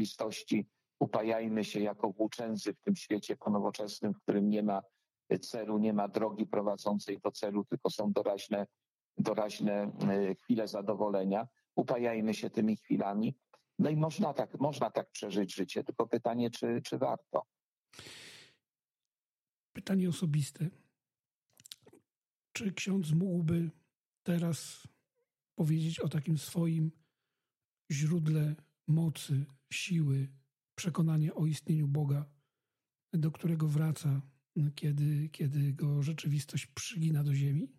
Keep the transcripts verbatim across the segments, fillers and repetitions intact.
rzeczywistości. Upajajmy się jako włóczędzy w tym świecie ponowoczesnym, w którym nie ma celu, nie ma drogi prowadzącej do celu, tylko są doraźne, doraźne chwile zadowolenia. Upajajmy się tymi chwilami. No i można tak, można tak przeżyć życie, tylko pytanie, czy, czy warto. Pytanie osobiste. Czy ksiądz mógłby teraz powiedzieć o takim swoim źródle mocy, siły, przekonania o istnieniu Boga, do którego wraca, kiedy, kiedy go rzeczywistość przygina do ziemi?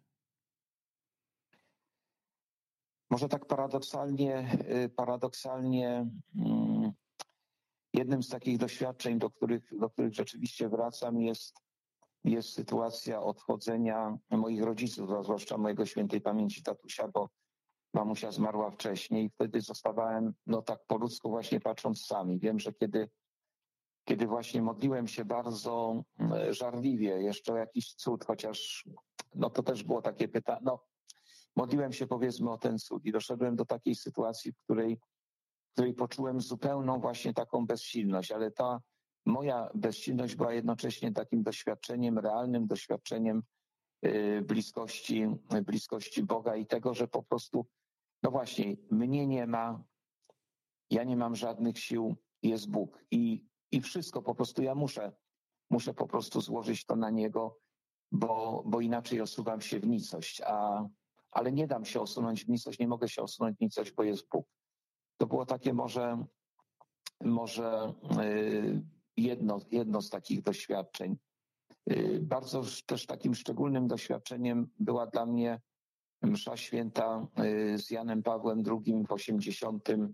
Może tak paradoksalnie, paradoksalnie jednym z takich doświadczeń, do których, do których rzeczywiście wracam, jest, jest sytuacja odchodzenia moich rodziców, a zwłaszcza mojego świętej pamięci tatusia, bo mamusia zmarła wcześniej i wtedy zostawałem, no tak po ludzku właśnie patrząc sami. Wiem, że kiedy, kiedy właśnie modliłem się bardzo żarliwie jeszcze o jakiś cud, chociaż no to też było takie pytanie, no modliłem się powiedzmy o ten cud i doszedłem do takiej sytuacji, w której, w której poczułem zupełną właśnie taką bezsilność, ale ta moja bezsilność była jednocześnie takim doświadczeniem, realnym doświadczeniem bliskości, bliskości Boga i tego, że po prostu, no właśnie, mnie nie ma, ja nie mam żadnych sił, jest Bóg i, i wszystko po prostu ja muszę, muszę po prostu złożyć to na Niego, bo, bo inaczej osuwam się w nicość, a, ale nie dam się osunąć w nicość, nie mogę się osunąć w nicość, bo jest Bóg. To było takie może, może jedno, jedno z takich doświadczeń. Bardzo też takim szczególnym doświadczeniem była dla mnie msza święta z Janem Pawłem drugim w osiemdziesiątym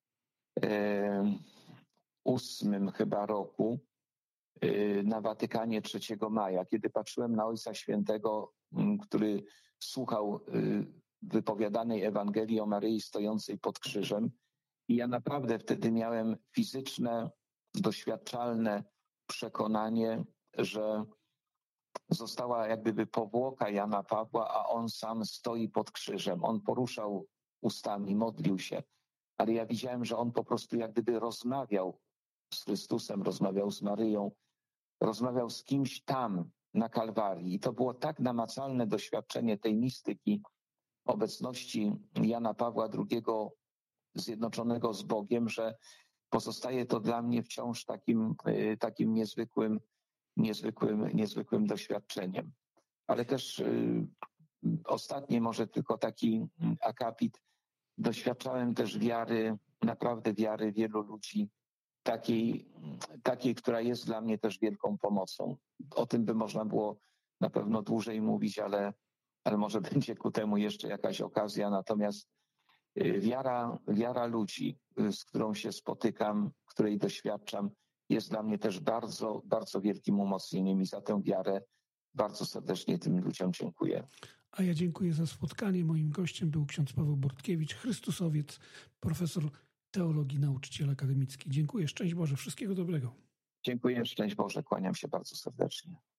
ósmym chyba roku na Watykanie trzeciego maja, kiedy patrzyłem na Ojca Świętego, który słuchał wypowiadanej Ewangelii o Maryi stojącej pod krzyżem. I ja naprawdę wtedy miałem fizyczne, doświadczalne przekonanie, że została jak gdyby powłoka Jana Pawła, a on sam stoi pod krzyżem. On poruszał ustami, modlił się, ale ja widziałem, że on po prostu jak gdyby rozmawiał z Chrystusem, rozmawiał z Maryją, rozmawiał z kimś tam na Kalwarii. I to było tak namacalne doświadczenie tej mistyki, obecności Jana Pawła drugiego zjednoczonego z Bogiem, że pozostaje to dla mnie wciąż takim, takim niezwykłym, niezwykłym, niezwykłym doświadczeniem. Ale też y, ostatni może tylko taki akapit. Doświadczałem też wiary, naprawdę wiary wielu ludzi, takiej, takiej, która jest dla mnie też wielką pomocą. O tym by można było na pewno dłużej mówić, ale, ale może będzie ku temu jeszcze jakaś okazja. Natomiast wiara, wiara ludzi, z którą się spotykam, której doświadczam, jest dla mnie też bardzo, bardzo wielkim umocnieniem i za tę wiarę bardzo serdecznie tym ludziom dziękuję. A ja dziękuję za spotkanie. Moim gościem był ksiądz Paweł Bortkiewicz, chrystusowiec, profesor teologii, nauczyciel akademicki. Dziękuję, szczęść Boże, wszystkiego dobrego. Dziękuję, szczęść Boże, kłaniam się bardzo serdecznie.